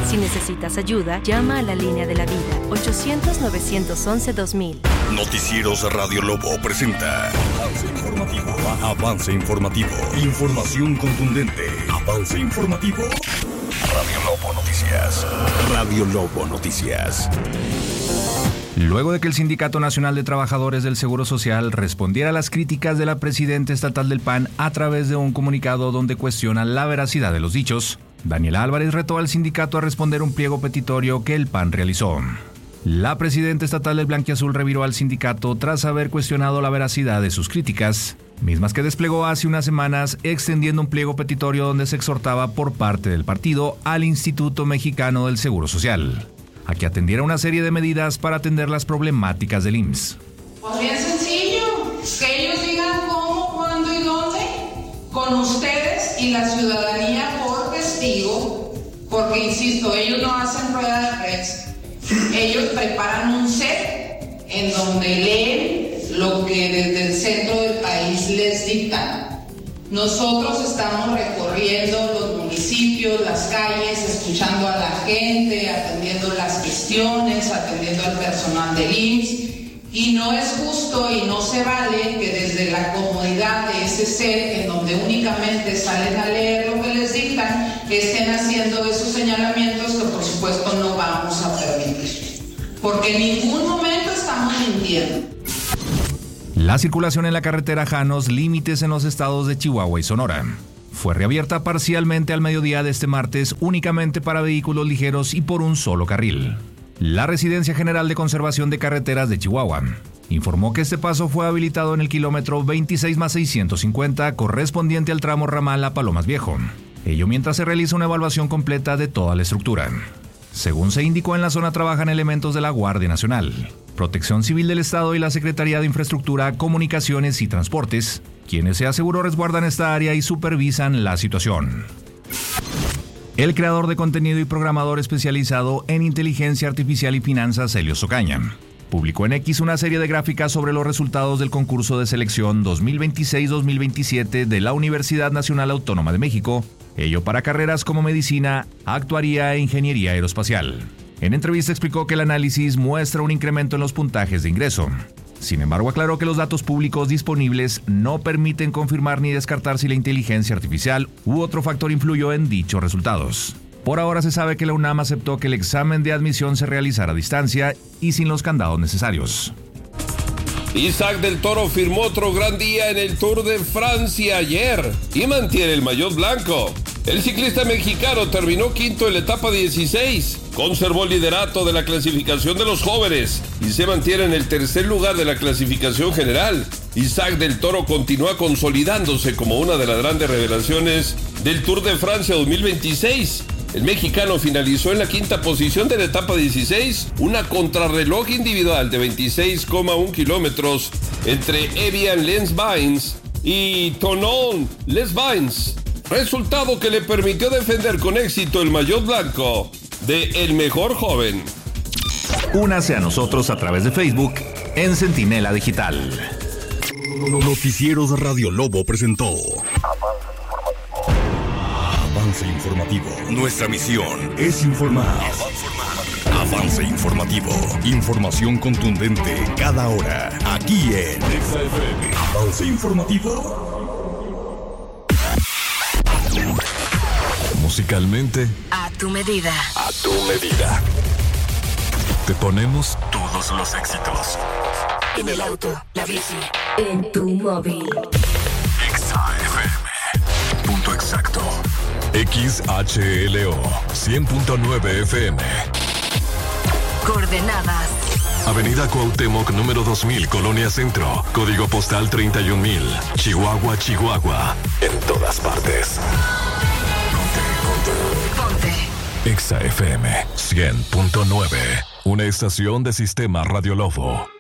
Si necesitas ayuda, llama a la línea de la vida, 800-911-2000. Noticieros Radio Lobo presenta Avance Informativo. Avance Informativo. Información contundente. Avance Informativo. Radio Lobo Noticias. Radio Lobo Noticias. Luego de que el Sindicato Nacional de Trabajadores del Seguro Social respondiera a las críticas de la presidenta estatal del PAN a través de un comunicado donde cuestiona la veracidad de los dichos, Daniela Álvarez retó al sindicato a responder un pliego petitorio que el PAN realizó. La presidenta estatal del Blanquiazul reviró al sindicato tras haber cuestionado la veracidad de sus críticas, mismas que desplegó hace unas semanas extendiendo un pliego petitorio donde se exhortaba por parte del partido al Instituto Mexicano del Seguro Social a que atendiera una serie de medidas para atender las problemáticas del IMSS. Pues bien sencillo, que ellos digan cómo, cuándo y dónde, con ustedes y la ciudadanía por testigo, porque insisto, ellos no hacen rueda de prensa, ellos preparan un set en donde leen lo que desde el centro del país les dictan. Nosotros estamos recorriendo los municipios, las calles, escuchando a la gente, atendiendo las cuestiones, atendiendo al personal del IMSS, y no es justo y no se vale que desde la comodidad de ese set en donde únicamente salen a leer lo que les dictan, estén haciendo esos señalamientos que por supuesto no vamos a permitir, porque en ningún momento estamos mintiendo. La circulación en la carretera Janos, límites en los estados de Chihuahua y Sonora, fue reabierta parcialmente al mediodía de este martes únicamente para vehículos ligeros y por un solo carril. La Residencia General de Conservación de Carreteras de Chihuahua informó que este paso fue habilitado en el kilómetro 26+650 correspondiente al tramo ramal a Palomas Viejo, ello mientras se realiza una evaluación completa de toda la estructura. Según se indicó, en la zona trabajan elementos de la Guardia Nacional, Protección Civil del Estado y la Secretaría de Infraestructura, Comunicaciones y Transportes, quienes se aseguró resguardan esta área y supervisan la situación. El creador de contenido y programador especializado en inteligencia artificial y finanzas, Helios Ocaña, publicó en X una serie de gráficas sobre los resultados del concurso de selección 2026-2027 de la Universidad Nacional Autónoma de México, ello para carreras como medicina, actuaría e ingeniería aeroespacial. En entrevista explicó que el análisis muestra un incremento en los puntajes de ingreso. Sin embargo, aclaró que los datos públicos disponibles no permiten confirmar ni descartar si la inteligencia artificial u otro factor influyó en dichos resultados. Por ahora se sabe que la UNAM aceptó que el examen de admisión se realizara a distancia y sin los candados necesarios. Isaac del Toro firmó otro gran día en el Tour de Francia ayer y mantiene el maillot blanco. El ciclista mexicano terminó quinto en la etapa 16, conservó el liderato de la clasificación de los jóvenes y se mantiene en el tercer lugar de la clasificación general. Isaac del Toro continúa consolidándose como una de las grandes revelaciones del Tour de Francia 2026. El mexicano finalizó en la quinta posición de la etapa 16, una contrarreloj individual de 26,1 kilómetros entre Evian-les-Bains y Thonon-les-Bains. Resultado que le permitió defender con éxito el maillot blanco de el mejor joven. Únase a nosotros a través de Facebook en Centinela Digital. Noticieros Radio Lobo presentó Avance Informativo. Nuestra misión es informar. Avance Informativo. Información contundente cada hora. Aquí en Avance Informativo. Musicalmente, A tu medida. a tu medida. Te ponemos todos los éxitos. En el auto, la bici, en tu móvil. XAFM. Punto exacto. XHLO 100.9 FM. Coordenadas. Avenida Cuauhtémoc, número 2000, Colonia Centro. Código postal 31000. Chihuahua, Chihuahua. En todas partes. Ponte. XAFM 100.9. Una estación de Sistema Radio Lobo.